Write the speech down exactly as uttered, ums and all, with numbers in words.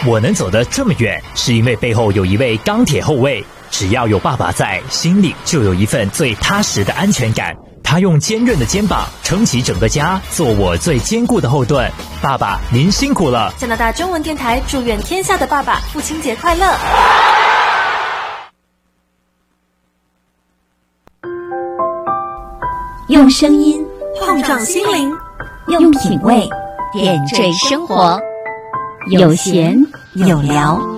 我能走得这么远，是因为背后有一位钢铁后卫。只要有爸爸在，心里就有一份最踏实的安全感。他用坚韧的肩膀撑起整个家，做我最坚固的后盾。爸爸，您辛苦了！ 加拿大中文电台祝愿天下的爸爸父亲节快乐！ 用声音碰撞心灵， 用品味点缀生活，有闲有聊。